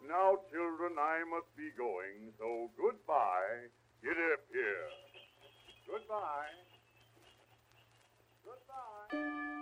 Now, children, I must be going, so goodbye. Get up here. Goodbye. Goodbye.